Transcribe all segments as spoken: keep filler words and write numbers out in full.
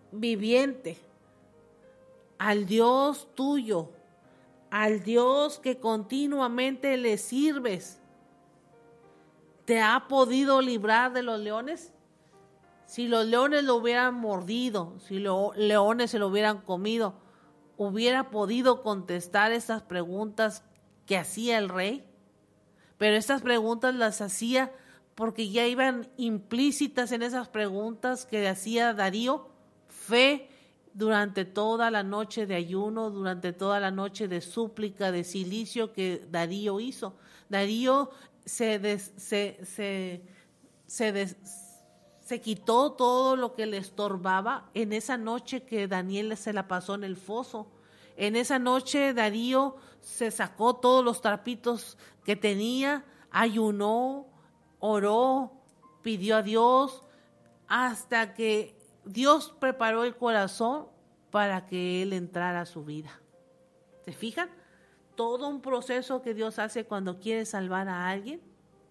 viviente, al Dios tuyo, al Dios que continuamente le sirves, ¿te ha podido librar de los leones? Si los leones lo hubieran mordido, si los leones se lo hubieran comido, ¿hubiera podido contestar estas preguntas que hacía el rey? Pero estas preguntas las hacía porque ya iban implícitas en esas preguntas que hacía Darío, fe durante toda la noche de ayuno, durante toda la noche de súplica, de silicio que Darío hizo. Darío se, des, se, se, se, des, se quitó todo lo que le estorbaba en esa noche que Daniel se la pasó en el foso. En esa noche Darío se sacó todos los trapitos que tenía, ayunó, oró, pidió a Dios, hasta que Dios preparó el corazón para que él entrara a su vida. ¿Se fijan? Todo un proceso que Dios hace cuando quiere salvar a alguien.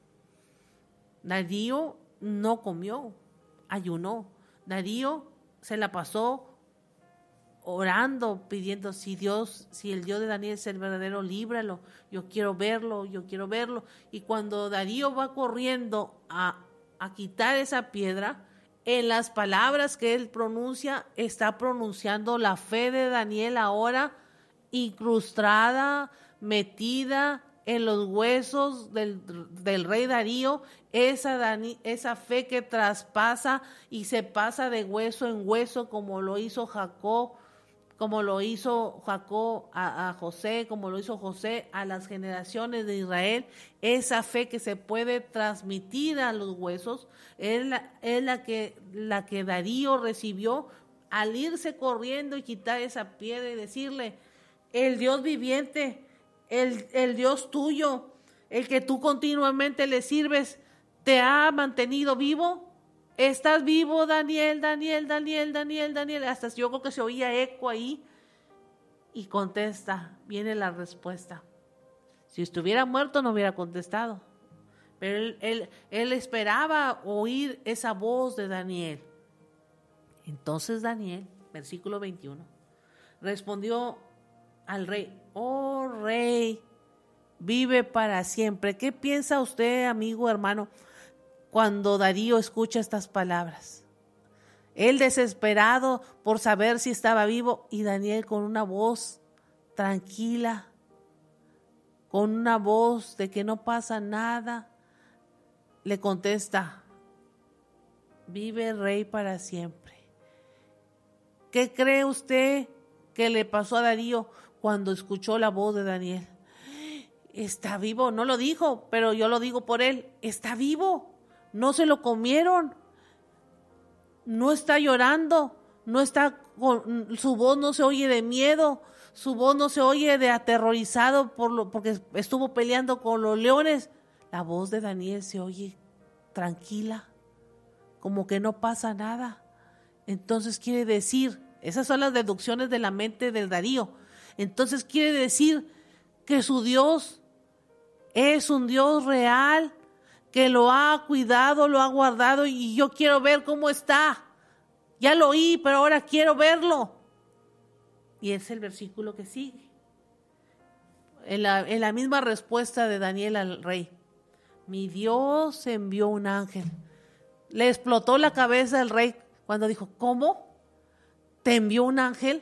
Darío no comió, ayunó. Darío se la pasó orando, pidiendo, si Dios, si el Dios de Daniel es el verdadero, líbralo, yo quiero verlo, yo quiero verlo. Y cuando Darío va corriendo a, a quitar esa piedra, en las palabras que él pronuncia, está pronunciando la fe de Daniel ahora incrustada, metida en los huesos del, del rey Darío, esa, Dani, esa fe que traspasa y se pasa de hueso en hueso, como lo hizo Jacob, como lo hizo Jacob a, a José, como lo hizo José a las generaciones de Israel. Esa fe que se puede transmitir a los huesos es la, es la que, la que Darío recibió al irse corriendo y quitar esa piedra y decirle, el Dios viviente, el, el Dios tuyo, el que tú continuamente le sirves, ¿te ha mantenido vivo? ¿Estás vivo, Daniel, Daniel, Daniel, Daniel, Daniel? Hasta yo creo que se oía eco ahí. Y contesta, viene la respuesta. Si estuviera muerto no hubiera contestado. Pero él, él, él esperaba oír esa voz de Daniel. Entonces Daniel, versículo veintiuno, respondió al rey, oh rey, vive para siempre. ¿Qué piensa usted, amigo, hermano, cuando Darío escucha estas palabras? Él desesperado por saber si estaba vivo, y Daniel con una voz tranquila, con una voz de que no pasa nada, le contesta, vive rey para siempre. ¿Qué cree usted que le pasó a Darío cuando escuchó la voz de Daniel? Está vivo, no lo dijo, pero yo lo digo por él, está vivo. No se lo comieron, no está llorando, no está con, su voz no se oye de miedo, su voz no se oye de aterrorizado por lo, porque estuvo peleando con los leones. La voz de Daniel se oye tranquila, como que no pasa nada. Entonces quiere decir, esas son las deducciones de la mente del Darío. Entonces quiere decir que su Dios es un Dios real, que lo ha cuidado, lo ha guardado, y yo quiero ver cómo está. Ya lo oí, pero ahora quiero verlo. Y es el versículo que sigue. En la, en la misma respuesta de Daniel al rey. Mi Dios envió un ángel. Le explotó la cabeza al rey cuando dijo, ¿cómo? ¿Te envió un ángel?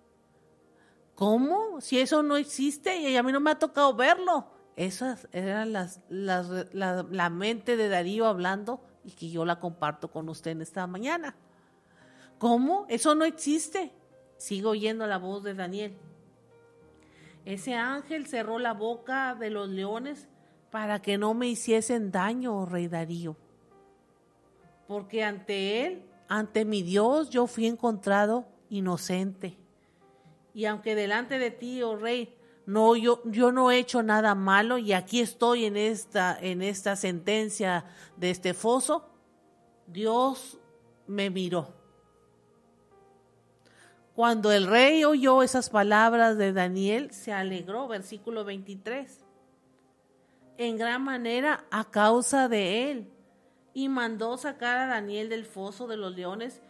¿Cómo? Si eso no existe y a mí no me ha tocado verlo. Esas eran las, las, la, la mente de Darío hablando, y que yo la comparto con usted en esta mañana. ¿Cómo? Eso no existe. Sigo oyendo la voz de Daniel. Ese ángel cerró la boca de los leones para que no me hiciesen daño, rey Darío. Porque ante él, ante mi Dios, yo fui encontrado inocente. Y aunque delante de ti, oh rey, No, yo, yo no he hecho nada malo, y aquí estoy en esta, en esta sentencia de este foso, Dios me miró. Cuando el rey oyó esas palabras de Daniel, se alegró, versículo veintitrés, en gran manera a causa de él, y mandó sacar a Daniel del foso de los leones,